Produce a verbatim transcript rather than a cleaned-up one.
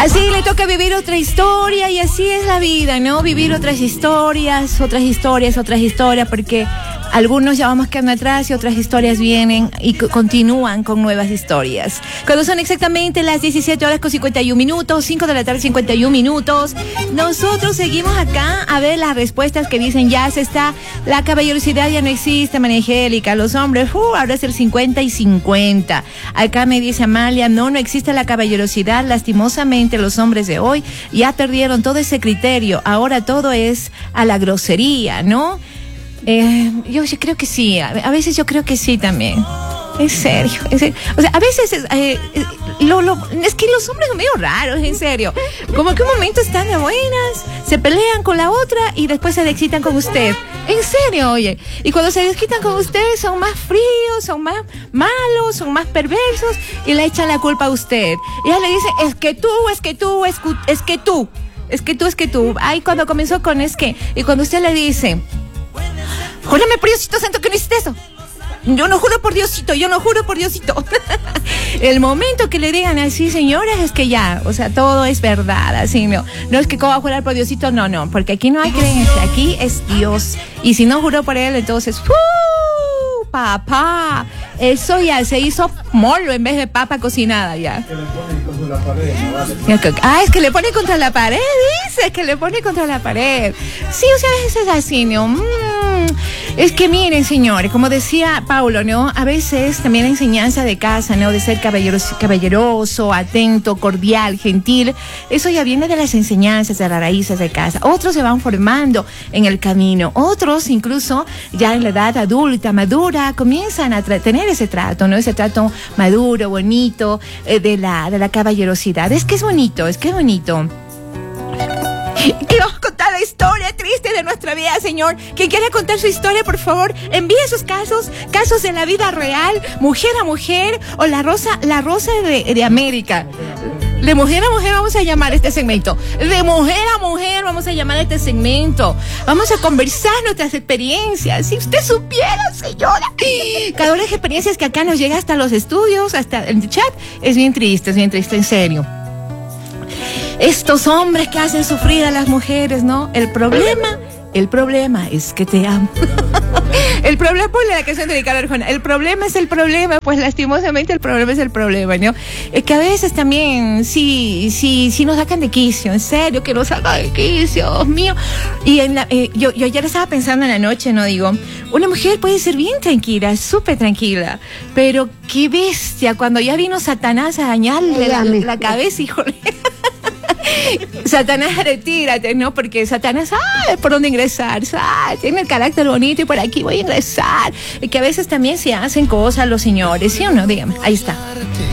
Así le toca vivir otra historia y así es la vida, ¿no? Vivir otras historias, otras historias, otras historias, porque algunos ya vamos quedando atrás y otras historias vienen y c- continúan con nuevas historias. Cuando son exactamente las diecisiete horas con cincuenta y un minutos, cinco de la tarde, cincuenta y un minutos, nosotros seguimos acá a ver las respuestas que dicen ya se está, la caballerosidad ya no existe, María Angélica, los hombres, uh, ahora es el cincuenta y cincuenta. Acá me dice Amalia, no, no existe la caballerosidad, lastimosamente los hombres de hoy ya perdieron todo ese criterio, ahora todo es a la grosería, ¿no? Eh, yo, yo creo que sí, a, a veces yo creo que sí también. En serio, en serio. O sea, a veces eh, eh, lo, lo, es que los hombres son medio raros, en serio. Como que un momento están de buenas, se pelean con la otra y después se desquitan con usted. En serio, oye. Y cuando se desquitan con usted son más fríos, son más malos, son más perversos y le echan la culpa a usted. Y ella le dice, es que tú, es que tú, es, cu- es que tú, es que tú, es que tú. Ay, cuando comenzó con es que, y cuando usted le dice, júrame por Diosito Santo que no hiciste eso. Yo no juro por Diosito, yo no juro por Diosito. El momento que le digan así, señoras, es que ya, o sea, todo es verdad, así, no. No es que cómo va a jurar por Diosito, no, no, porque aquí no hay creencia, aquí es Dios. Y si no juró por él, entonces, ¡uh! Papá, eso ya se hizo molo en vez de papa cocinada ya. Que le ponen contra la pared, no vale. Ah, es que le pone contra la pared, dice, que le pone contra la pared. Sí, o sea, a veces es así, ¿no? Mm, es que miren, señores, como decía Paulo, ¿no? A veces también la enseñanza de casa, ¿no? De ser caballeroso, caballeroso, atento, cordial, gentil, eso ya viene de las enseñanzas, de las raíces de casa. Otros se van formando en el camino, otros incluso ya en la edad adulta, madura, comienzan a tra- tener ese trato, ¿no? Ese trato maduro, bonito, eh, de la, de la caballerosidad. Es que es bonito, es que es bonito. Quiero contar la historia triste de nuestra vida, señor. Quien quiera contar su historia, por favor, envíe sus casos, casos de la vida real, mujer a mujer, o la rosa, la rosa de, de América. De mujer a mujer vamos a llamar este segmento. De mujer a mujer vamos a llamar este segmento. Vamos a conversar nuestras experiencias. Si usted supiera, señora, cada una de las experiencias que acá nos llega hasta los estudios, hasta el chat, es bien triste, es bien triste, en serio. Estos hombres que hacen sufrir a las mujeres, ¿no? El problema, el problema es que te amo. El problema, ponle la canción de Ricardo Arjona. El problema es el problema, pues lastimosamente el problema es el problema, ¿no? Es que a veces también, sí, sí, sí nos sacan de quicio, en serio, que nos sacan de quicio, Dios mío. Y en la, eh, yo, yo ayer estaba pensando en la noche, ¿no? Digo, una mujer puede ser bien tranquila, súper tranquila, pero qué bestia, cuando ya vino Satanás a dañarle la, la cabeza, híjole. Satanás, retírate, ¿no? Porque Satanás sabe por dónde ingresar, sabe, tiene el carácter bonito y por aquí voy a ingresar. Y que a veces también se hacen cosas los señores, ¿sí o no? Dígame, ahí está.